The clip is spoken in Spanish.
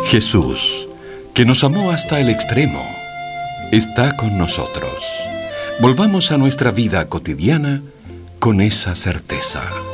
Jesús, que nos amó hasta el extremo, está con nosotros. Volvamos a nuestra vida cotidiana con esa certeza.